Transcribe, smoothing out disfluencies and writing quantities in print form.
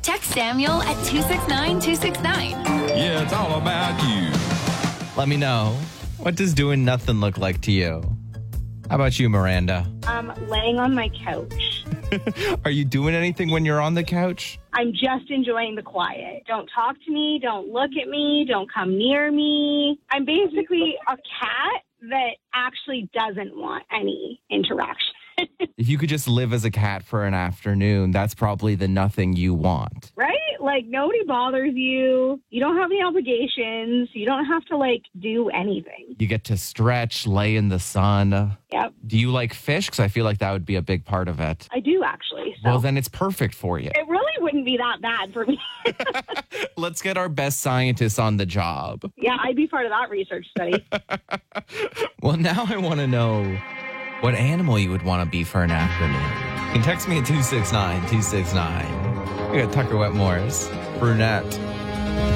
Text Samuel at 269-269. Yeah, it's all about you. Let me know. What does doing nothing look like to you? How about you, Miranda? Laying on my couch. Are you doing anything when you're on the couch? I'm just enjoying the quiet. Don't talk to me. Don't look at me. Don't come near me. I'm basically a cat that actually doesn't want any interaction. If you could just live as a cat for an afternoon, that's probably the nothing you want. Right? Like, nobody bothers you. You don't have any obligations. You don't have to, do anything. You get to stretch, lay in the sun. Yep. Do you like fish? Because I feel like that would be a big part of it. I do, actually. So. Well, then it's perfect for you. It really wouldn't be that bad for me. Let's get our best scientists on the job. Yeah, I'd be part of that research study. Well, now I want to know what animal you would want to be for an afternoon. You can text me at 269-269. We got Tucker Wetmore's Brunette.